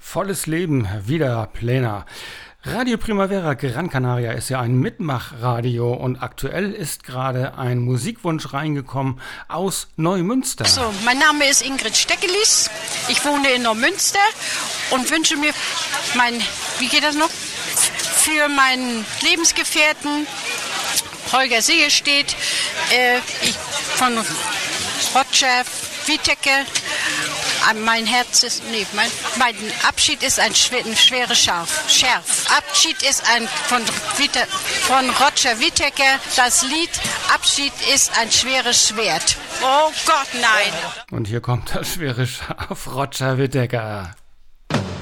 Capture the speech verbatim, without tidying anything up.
Volles Leben, wieder Pläner. Radio Primavera Gran Canaria ist ja ein Mitmachradio und aktuell ist gerade ein Musikwunsch reingekommen aus Neumünster. So, mein Name ist Ingrid Steckelis. Ich wohne in Neumünster und wünsche mir mein, wie geht das noch? Für meinen Lebensgefährten Holger Sehestedt, äh, ich von Roger Witecke. Mein Herz ist, nee, mein, mein Abschied ist ein, schwer, ein schweres Schaf, Schärf. Abschied ist ein, von, von Roger Whittaker, das Lied Abschied ist ein schweres Schwert. Oh Gott, nein. Und hier kommt das schwere Schaf, Roger Whittaker.